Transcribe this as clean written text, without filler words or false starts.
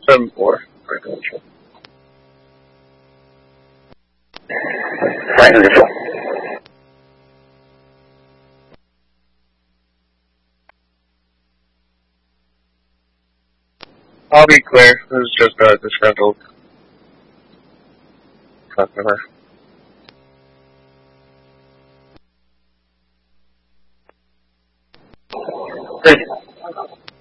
7-4. Flight neutral. I'll be clear. This is just a disgruntled customer. Good.